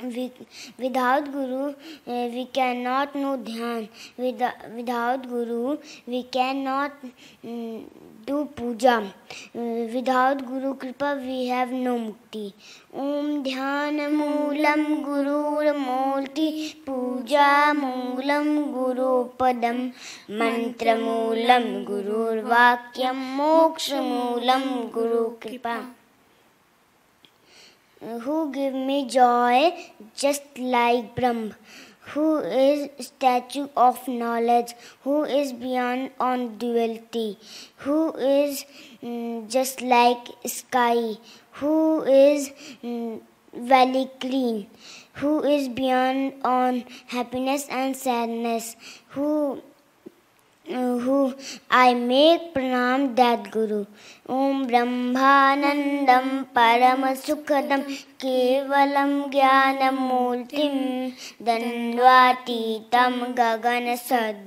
we, without Guru, we cannot know Dhyan. Without Guru, we cannot do puja. Without Guru Kripa, we have no mukti. Om Dhyan Moolam Gurur Murti Puja Moolam Guru Padam Mantra Moolam Gurur Vakyam Moksha Moolam Guru Kripa. Who give me joy just like Brahm, who is statue of knowledge, who is beyond on duality, who is just like sky, who is very clean, who is beyond on happiness and sadness, who I make pranam that Guru. Om Brahmanandam Paramasukhadam Kevalam Jnanam Murtim Dandvatitam Gagana Sad